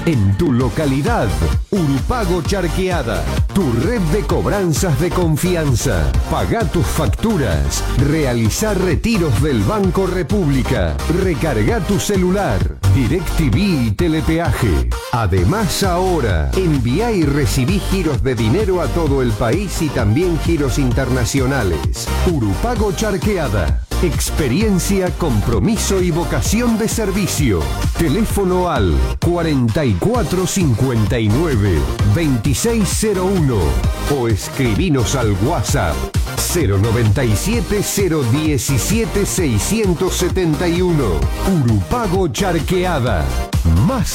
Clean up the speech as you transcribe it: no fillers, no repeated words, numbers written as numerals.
En tu localidad, Urupago Charqueada, tu red de cobranzas de confianza. Paga tus facturas, realiza retiros del Banco República, recarga tu celular, DirecTV y Telepeaje. Además ahora, envía y recibí giros de dinero a todo el país y también giros internacionales. Urupago Charqueada. Experiencia, compromiso y vocación de servicio. Teléfono al 4459-2601 o escribinos al WhatsApp 097-017-671. Urupago Charqueada. Más